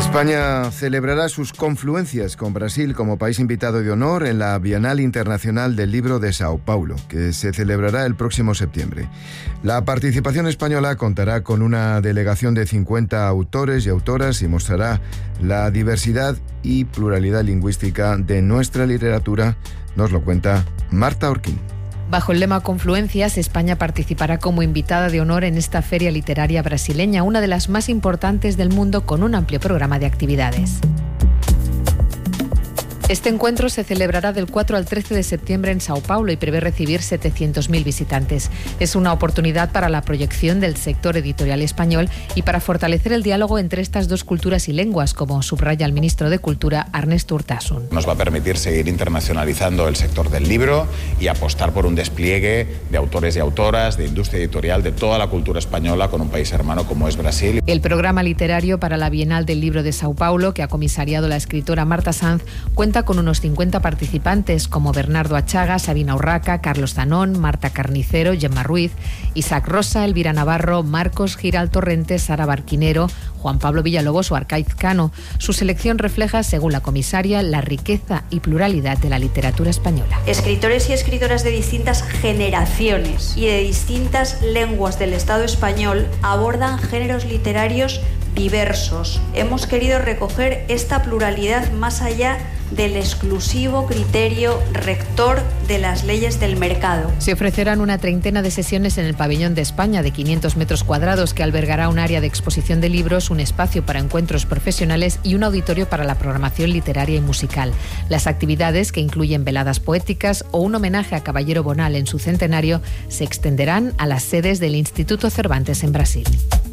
España celebrará sus confluencias con Brasil como país invitado de honor en la Bienal Internacional del Libro de Sao Paulo, que se celebrará el próximo septiembre. La participación española contará con una delegación de 50 autores y autoras y mostrará la diversidad y pluralidad lingüística de nuestra literatura, nos lo cuenta Marta Orquín. Bajo el lema Confluencias, España participará como invitada de honor en esta feria literaria brasileña, una de las más importantes del mundo, con un amplio programa de actividades. Este encuentro se celebrará del 4 al 13 de septiembre en Sao Paulo y prevé recibir 700.000 visitantes. Es una oportunidad para la proyección del sector editorial español y para fortalecer el diálogo entre estas dos culturas y lenguas, como subraya el ministro de Cultura, Arnest Urtasun. Nos va a permitir seguir internacionalizando el sector del libro y apostar por un despliegue de autores y autoras, de industria editorial, de toda la cultura española con un país hermano como es Brasil. El programa literario para la Bienal del Libro de Sao Paulo, que ha comisariado la escritora Marta Sanz, cuenta con unos 50 participantes como Bernardo Achaga, Sabina Urraca, Carlos Zanón, Marta Carnicero, Gemma Ruiz, Isaac Rosa, Elvira Navarro, Marcos Giral Torrente, Sara Barquinero, Juan Pablo Villalobos o Arcaiz Cano. Su selección refleja, según la comisaria, la riqueza y pluralidad de la literatura española. Escritores y escritoras de distintas generaciones y de distintas lenguas del Estado español abordan géneros literarios diversos. Hemos querido recoger esta pluralidad más allá del exclusivo criterio rector de las leyes del mercado. Se ofrecerán una treintena de sesiones en el Pabellón de España de 500 metros cuadrados, que albergará un área de exposición de libros, un espacio para encuentros profesionales y un auditorio para la programación literaria y musical. Las actividades, que incluyen veladas poéticas o un homenaje a Caballero Bonal en su centenario, se extenderán a las sedes del Instituto Cervantes en Brasil.